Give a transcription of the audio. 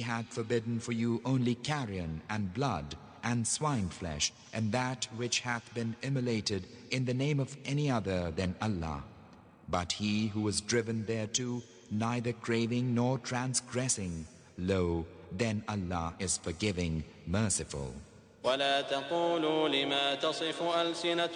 had forbidden for you only carrion and blood and swine flesh and that which hath been immolated in the name of any other than Allah. But he who was driven thereto, neither craving nor transgressing, lo, then Allah is forgiving, merciful. ولا تقولوا لما تصف ألسنتكم